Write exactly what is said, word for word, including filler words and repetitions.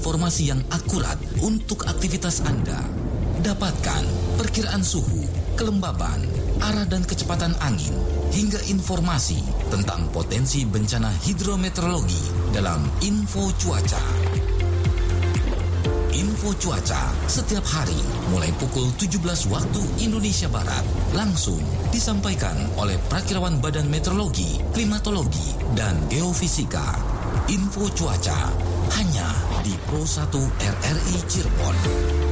informasi yang akurat untuk aktivitas Anda. Dapatkan perkiraan suhu, kelembaban, arah dan kecepatan angin, hingga informasi tentang potensi bencana hidrometeorologi dalam Info Cuaca. Info Cuaca setiap hari mulai pukul tujuh belas waktu Indonesia Barat langsung disampaikan oleh Prakirawan Badan Meteorologi, Klimatologi, dan Geofisika. Info Cuaca hanya di Pro satu R R I Cirebon.